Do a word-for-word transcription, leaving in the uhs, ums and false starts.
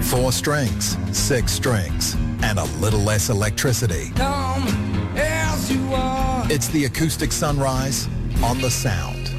Four strings, six strings, and a little less electricity. Come as you are. It's the acoustic sunrise on the Sound.